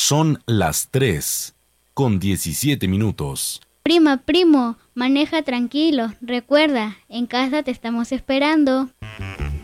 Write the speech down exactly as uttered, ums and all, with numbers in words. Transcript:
Son las tres, con diecisiete minutos. Prima, primo, maneja tranquilo. Recuerda, en casa te estamos esperando.